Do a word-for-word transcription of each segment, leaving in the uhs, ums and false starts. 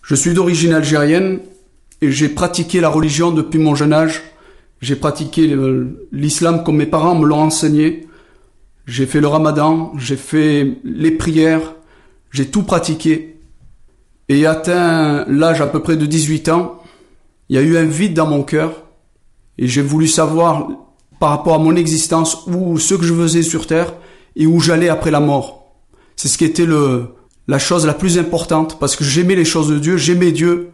Je suis d'origine algérienne et j'ai pratiqué la religion depuis mon jeune âge. J'ai pratiqué l'islam comme mes parents me l'ont enseigné. J'ai fait le ramadan, j'ai fait les prières, j'ai tout pratiqué. Et atteint l'âge à peu près de dix-huit ans, il y a eu un vide dans mon cœur et j'ai voulu savoir par rapport à mon existence où ce que je faisais sur terre et où j'allais après la mort. C'est ce qui était le, la chose la plus importante parce que j'aimais les choses de Dieu, j'aimais Dieu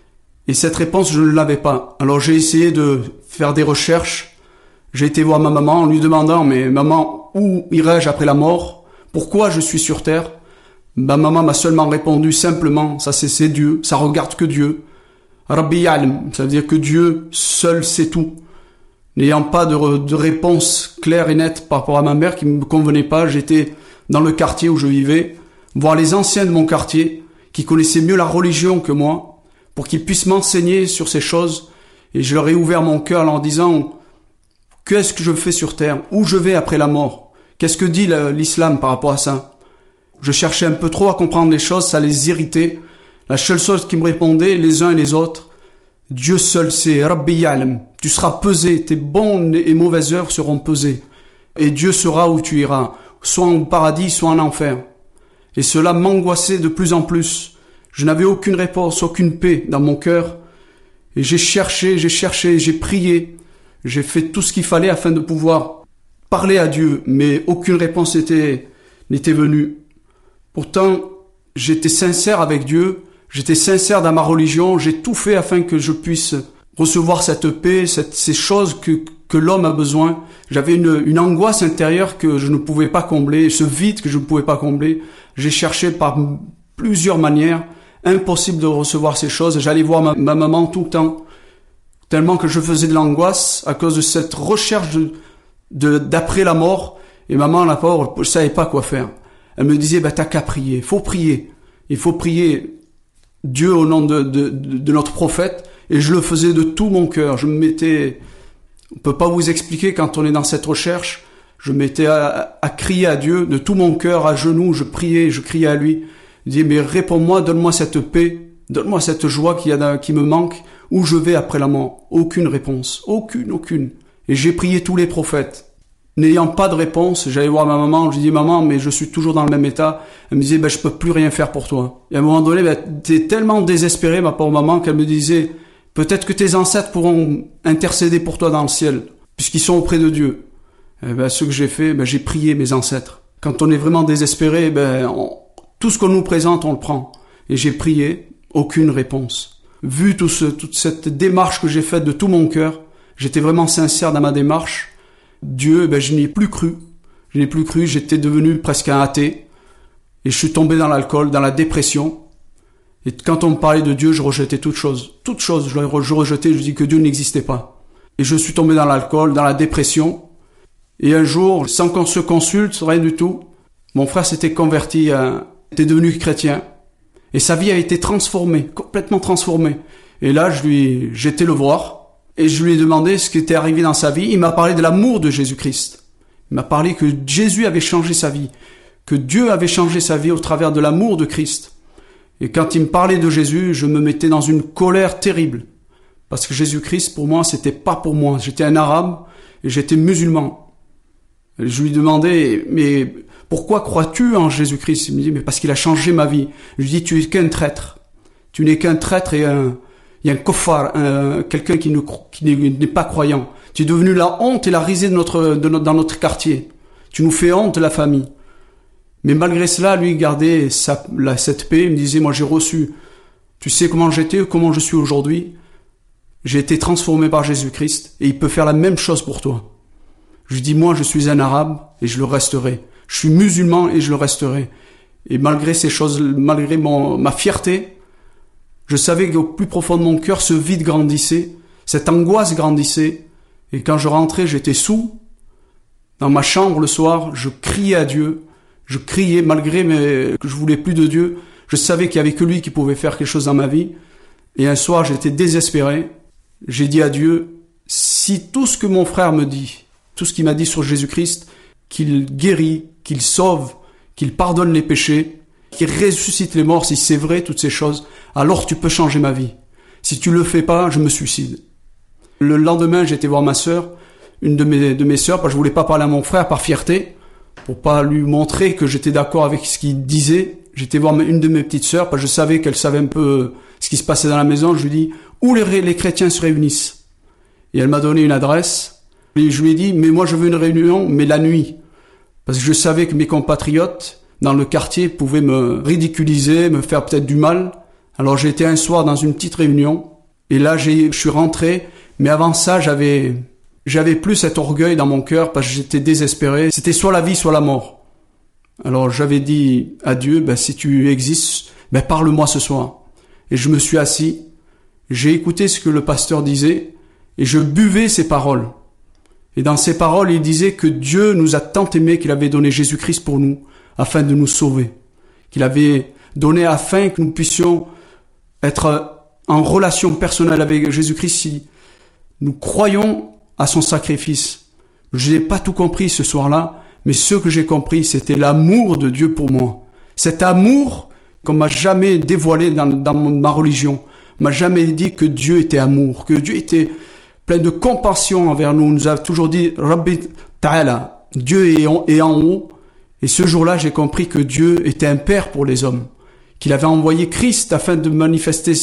et cette réponse je ne l'avais pas. Alors j'ai essayé de faire des recherches, j'ai été voir ma maman en lui demandant mais maman où irai-je après la mort? Pourquoi je suis sur terre? Ma maman m'a seulement répondu simplement, ça c'est, c'est Dieu, ça regarde que Dieu. Rabbi Ya'lam, ça veut dire que Dieu seul sait tout. N'ayant pas de, de réponse claire et nette par rapport à ma mère qui ne me convenait pas, j'étais dans le quartier où je vivais, voir les anciens de mon quartier qui connaissaient mieux la religion que moi pour qu'ils puissent m'enseigner sur ces choses et je leur ai ouvert mon cœur en leur disant qu'est-ce que je fais sur terre, où je vais après la mort, qu'est-ce que dit l'islam par rapport à ça. Je cherchais un peu trop à comprendre les choses, ça les irritait. La seule chose qui me répondait, les uns et les autres, Dieu seul sait, Rabbi Ya'lam, tu seras pesé, tes bonnes et mauvaises œuvres seront pesées. Et Dieu saura où tu iras, soit au paradis, soit en enfer. Et cela m'angoissait de plus en plus. Je n'avais aucune réponse, aucune paix dans mon cœur. Et j'ai cherché, j'ai cherché, j'ai prié. J'ai fait tout ce qu'il fallait afin de pouvoir parler à Dieu, mais aucune réponse n'était, n'était venue. Pourtant, j'étais sincère avec Dieu, j'étais sincère dans ma religion, j'ai tout fait afin que je puisse recevoir cette paix, cette, ces choses que, que l'homme a besoin. J'avais une, une angoisse intérieure que je ne pouvais pas combler, ce vide que je ne pouvais pas combler. J'ai cherché par plusieurs manières, impossible de recevoir ces choses. J'allais voir ma, ma maman tout le temps, tellement que je faisais de l'angoisse à cause de cette recherche de, de, d'après la mort. Et maman, la pauvre, je savais pas quoi faire. Elle me disait, bah, t'as qu'à prier. Faut prier. Il faut prier Dieu au nom de, de, de notre prophète. Et je le faisais de tout mon cœur. Je me mettais, on peut pas vous expliquer quand on est dans cette recherche. Je me mettais à, à crier à Dieu de tout mon cœur, à genoux. Je priais, je criais à lui. Je disais, mais réponds-moi, donne-moi cette paix. Donne-moi cette joie qui, a, qui me manque. Où je vais après la mort? Aucune réponse. Aucune, aucune. Et j'ai prié tous les prophètes. N'ayant pas de réponse, j'allais voir ma maman, je lui dis maman, mais je suis toujours dans le même état. Elle me disait ben je peux plus rien faire pour toi. Et à un moment donné, ben t'es tellement désespéré ma pauvre maman qu'elle me disait peut-être que tes ancêtres pourront intercéder pour toi dans le ciel puisqu'ils sont auprès de Dieu. Et ben ce que j'ai fait, ben j'ai prié mes ancêtres. Quand on est vraiment désespéré, ben on, tout ce qu'on nous présente, on le prend. Et j'ai prié, aucune réponse. Vu tout ce, toute cette démarche que j'ai faite de tout mon cœur, j'étais vraiment sincère dans ma démarche. Dieu, ben, je n'y ai plus cru. Je n'y ai plus cru, j'étais devenu presque un athée. Et je suis tombé dans l'alcool, dans la dépression. Et quand on me parlait de Dieu, je rejetais toute chose. Toute chose, je, je rejetais, je dis que Dieu n'existait pas. Et je suis tombé dans l'alcool, dans la dépression. Et un jour, sans qu'on se consulte, rien du tout, mon frère s'était converti, à, était devenu chrétien. Et sa vie a été transformée, complètement transformée. Et là, je lui, j'étais le voir. Et je lui ai demandé ce qui était arrivé dans sa vie. Il m'a parlé de l'amour de Jésus-Christ. Il m'a parlé que Jésus avait changé sa vie, que Dieu avait changé sa vie au travers de l'amour de Christ. Et quand il me parlait de Jésus, je me mettais dans une colère terrible. Parce que Jésus-Christ, pour moi, c'était pas pour moi. J'étais un arabe et j'étais musulman. Et je lui demandais, mais pourquoi crois-tu en Jésus-Christ? Il me dit, mais parce qu'il a changé ma vie. Je lui dis, tu es qu'un traître. Tu n'es qu'un traître et un... Il y a un kofar, un, quelqu'un qui, ne, qui n'est, n'est pas croyant. Tu es devenu la honte et la risée de notre, de notre, dans notre quartier. Tu nous fais honte, la famille. Mais malgré cela, lui, il gardait sa, la, cette paix. Il me disait, moi, j'ai reçu. Tu sais comment j'étais, comment je suis aujourd'hui? J'ai été transformé par Jésus-Christ et il peut faire la même chose pour toi. Je lui dis, moi, je suis un arabe et je le resterai. Je suis musulman et je le resterai. Et malgré ces choses, malgré mon, ma fierté, je savais qu'au plus profond de mon cœur, ce vide grandissait, cette angoisse grandissait. Et quand je rentrais, j'étais saoul. Dans ma chambre le soir, je criais à Dieu. Je criais malgré mes... que je voulais plus de Dieu. Je savais qu'il y avait que lui qui pouvait faire quelque chose dans ma vie. Et un soir, j'étais désespéré. J'ai dit à Dieu, si tout ce que mon frère me dit, tout ce qu'il m'a dit sur Jésus-Christ, qu'il guérit, qu'il sauve, qu'il pardonne les péchés, qu'il ressuscite les morts, si c'est vrai, toutes ces choses, alors tu peux changer ma vie. Si tu le fais pas, je me suicide. Le lendemain, j'ai été voir ma sœur, une de mes, de mes sœurs, parce que je voulais pas parler à mon frère par fierté, pour pas lui montrer que j'étais d'accord avec ce qu'il disait. J'étais voir une de mes petites sœurs, parce que je savais qu'elle savait un peu ce qui se passait dans la maison. Je lui dis, où les, les chrétiens se réunissent? Et elle m'a donné une adresse. Et je lui ai dit, mais moi je veux une réunion, mais la nuit. Parce que je savais que mes compatriotes, dans le quartier, pouvaient me ridiculiser, me faire peut-être du mal. Alors j'ai été un soir dans une petite réunion, et là j'ai, je suis rentré, mais avant ça j'avais, j'avais plus cet orgueil dans mon cœur, parce que j'étais désespéré. C'était soit la vie, soit la mort. Alors j'avais dit à Dieu, ben, si tu existes, ben, parle-moi ce soir. Et je me suis assis, j'ai écouté ce que le pasteur disait, et je buvais ses paroles. Et dans ces paroles, il disait que Dieu nous a tant aimés qu'il avait donné Jésus-Christ pour nous, afin de nous sauver. Qu'il avait donné afin que nous puissions être en relation personnelle avec Jésus-Christ si nous croyons à son sacrifice. Je n'ai pas tout compris ce soir-là, mais ce que j'ai compris, c'était l'amour de Dieu pour moi. Cet amour qu'on m'a jamais dévoilé dans, dans ma religion. On m'a jamais dit que Dieu était amour, que Dieu était plein de compassion envers nous. On nous a toujours dit, Rabbi Ta'ala, Dieu est en, est en haut. Et ce jour-là, j'ai compris que Dieu était un père pour les hommes, qu'il avait envoyé Christ afin de manifester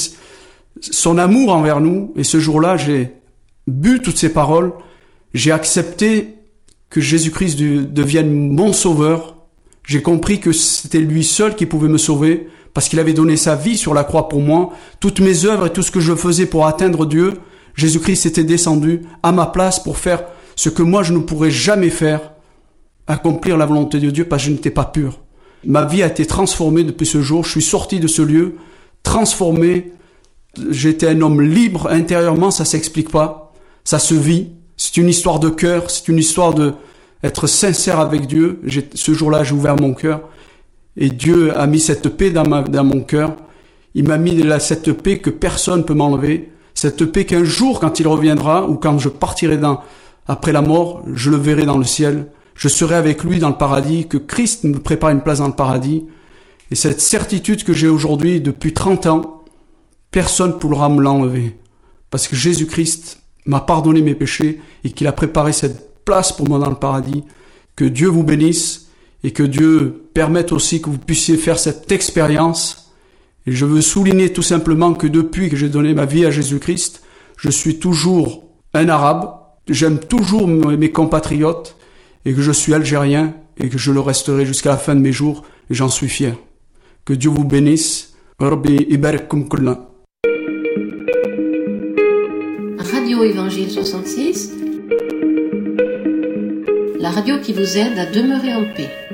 son amour envers nous. Et ce jour-là, j'ai bu toutes ces paroles, j'ai accepté que Jésus-Christ devienne mon sauveur. J'ai compris que c'était lui seul qui pouvait me sauver, parce qu'il avait donné sa vie sur la croix pour moi. Toutes mes œuvres et tout ce que je faisais pour atteindre Dieu, Jésus-Christ était descendu à ma place pour faire ce que moi je ne pourrais jamais faire, accomplir la volonté de Dieu, parce que je n'étais pas pur. Ma vie a été transformée depuis ce jour. Je suis sorti de ce lieu, transformé. J'étais un homme libre intérieurement, ça s'explique pas. Ça se vit. C'est une histoire de cœur, c'est une histoire de être sincère avec Dieu. J'ai, ce jour-là, j'ai ouvert mon cœur et Dieu a mis cette paix dans, ma, dans mon cœur. Il m'a mis là, cette paix que personne ne peut m'enlever. Cette paix qu'un jour, quand il reviendra ou quand je partirai dans, après la mort, je le verrai dans le ciel. Je serai avec lui dans le paradis, que Christ me prépare une place dans le paradis. Et cette certitude que j'ai aujourd'hui depuis trente ans, personne ne pourra me l'enlever. Parce que Jésus-Christ m'a pardonné mes péchés et qu'il a préparé cette place pour moi dans le paradis. Que Dieu vous bénisse et que Dieu permette aussi que vous puissiez faire cette expérience. Et je veux souligner tout simplement que depuis que j'ai donné ma vie à Jésus-Christ, je suis toujours un arabe, j'aime toujours mes compatriotes et que je suis algérien et que je le resterai jusqu'à la fin de mes jours et j'en suis fier. Que Dieu vous bénisse. Rabbi ibarakkum kullan. Radio Évangile soixante-six, la radio qui vous aide à demeurer en paix.